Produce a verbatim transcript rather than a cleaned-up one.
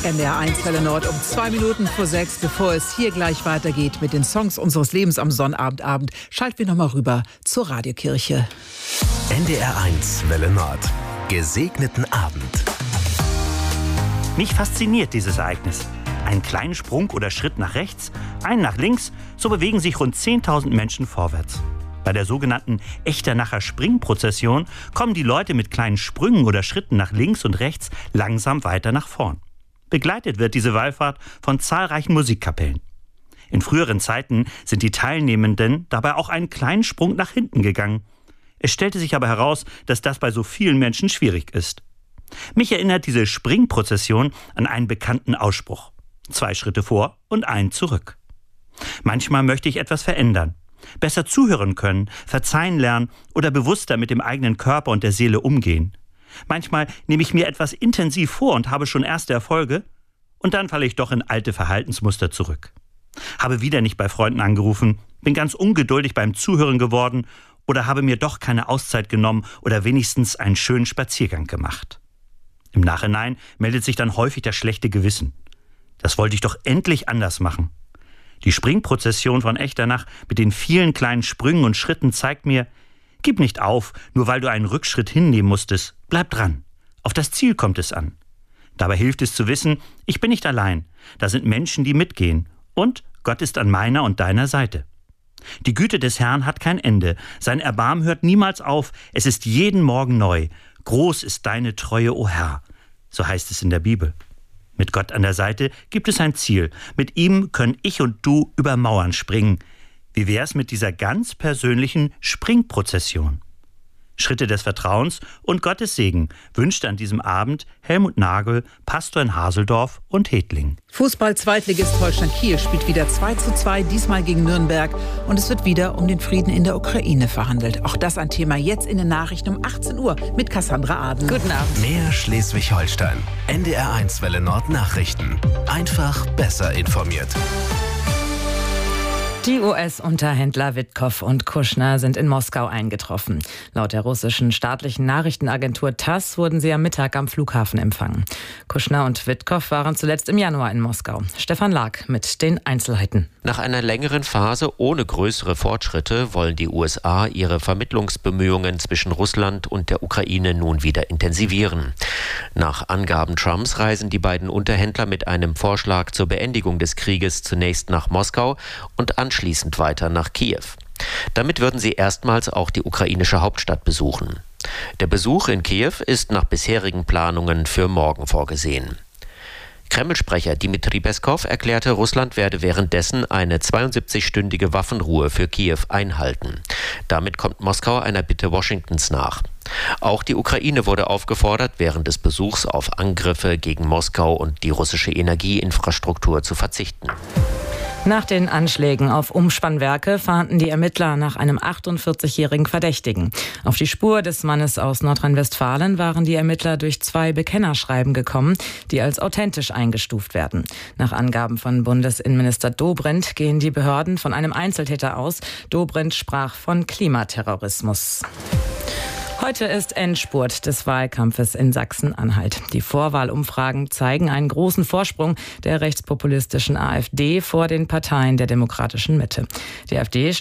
N D R eins Welle Nord um zwei Minuten vor sechs. Bevor es hier gleich weitergeht mit den Songs unseres Lebens am Sonnabendabend, schalten wir nochmal rüber zur Radiokirche. N D R eins Welle Nord. Gesegneten Abend. Mich fasziniert dieses Ereignis. Einen kleinen Sprung oder Schritt nach rechts, einen nach links, so bewegen sich rund zehntausend Menschen vorwärts. Bei der sogenannten Echternacher Springprozession kommen die Leute mit kleinen Sprüngen oder Schritten nach links und rechts langsam weiter nach vorn. Begleitet wird diese Wallfahrt von zahlreichen Musikkapellen. In früheren Zeiten sind die Teilnehmenden dabei auch einen kleinen Sprung nach hinten gegangen. Es stellte sich aber heraus, dass das bei so vielen Menschen schwierig ist. Mich erinnert diese Springprozession an einen bekannten Ausspruch. Zwei Schritte vor und einen zurück. Manchmal möchte ich etwas verändern. Besser zuhören können, verzeihen lernen oder bewusster mit dem eigenen Körper und der Seele umgehen. Manchmal nehme ich mir etwas intensiv vor und habe schon erste Erfolge und dann falle ich doch in alte Verhaltensmuster zurück. Habe wieder nicht bei Freunden angerufen, bin ganz ungeduldig beim Zuhören geworden oder habe mir doch keine Auszeit genommen oder wenigstens einen schönen Spaziergang gemacht. Im Nachhinein meldet sich dann häufig das schlechte Gewissen. Das wollte ich doch endlich anders machen. Die Springprozession von Echternach mit den vielen kleinen Sprüngen und Schritten zeigt mir, gib nicht auf, nur weil du einen Rückschritt hinnehmen musstest. Bleib dran. Auf das Ziel kommt es an. Dabei hilft es zu wissen, ich bin nicht allein. Da sind Menschen, die mitgehen. Und Gott ist an meiner und deiner Seite. Die Güte des Herrn hat kein Ende. Sein Erbarmen hört niemals auf. Es ist jeden Morgen neu. Groß ist deine Treue, o Herr. So heißt es in der Bibel. Mit Gott an der Seite gibt es ein Ziel. Mit ihm können ich und du über Mauern springen. Wie wär's mit dieser ganz persönlichen Springprozession? Schritte des Vertrauens und Gottes Segen wünscht an diesem Abend Helmut Nagel, Pastor in Haseldorf und Hedling. Fußball-Zweitligist Holstein Kiel spielt wieder zwei zu zwei, diesmal gegen Nürnberg. Und es wird wieder um den Frieden in der Ukraine verhandelt. Auch das ein Thema jetzt in den Nachrichten um achtzehn Uhr mit Cassandra Aden. Guten Abend. Mehr Schleswig-Holstein. N D R eins Welle Nord Nachrichten. Einfach besser informiert. Die U S-Unterhändler Witkow und Kushner sind in Moskau eingetroffen. Laut der russischen staatlichen Nachrichtenagentur TASS wurden sie am Mittag am Flughafen empfangen. Kushner und Witkow waren zuletzt im Januar in Moskau. Stefan Lag mit den Einzelheiten. Nach einer längeren Phase ohne größere Fortschritte wollen die U S A ihre Vermittlungsbemühungen zwischen Russland und der Ukraine nun wieder intensivieren. Nach Angaben Trumps reisen die beiden Unterhändler mit einem Vorschlag zur Beendigung des Krieges zunächst nach Moskau und anschließend weiter nach Kiew. Damit würden sie erstmals auch die ukrainische Hauptstadt besuchen. Der Besuch in Kiew ist nach bisherigen Planungen für morgen vorgesehen. Kreml-Sprecher Dmitri Peskow erklärte, Russland werde währenddessen eine zweiundsiebzigstündige Waffenruhe für Kiew einhalten. Damit kommt Moskau einer Bitte Washingtons nach. Auch die Ukraine wurde aufgefordert, während des Besuchs auf Angriffe gegen Moskau und die russische Energieinfrastruktur zu verzichten. Nach den Anschlägen auf Umspannwerke fahnden die Ermittler nach einem achtundvierzigjährigen Verdächtigen. Auf die Spur des Mannes aus Nordrhein-Westfalen waren die Ermittler durch zwei Bekennerschreiben gekommen, die als authentisch eingestuft werden. Nach Angaben von Bundesinnenminister Dobrindt gehen die Behörden von einem Einzeltäter aus. Dobrindt sprach von Klimaterrorismus. Heute ist Endspurt des Wahlkampfes in Sachsen-Anhalt. Die Vorwahlumfragen zeigen einen großen Vorsprung der rechtspopulistischen AfD vor den Parteien der demokratischen Mitte. Die AfD